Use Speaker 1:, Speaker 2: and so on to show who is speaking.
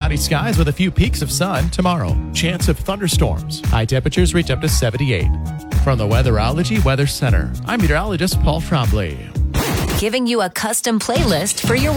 Speaker 1: Cloudy skies with a few peaks of sun tomorrow. Chance of thunderstorms. High temperatures reach up to 78. From the Weatherology Weather Center, I'm meteorologist Paul Trombley.
Speaker 2: Giving you a custom playlist for your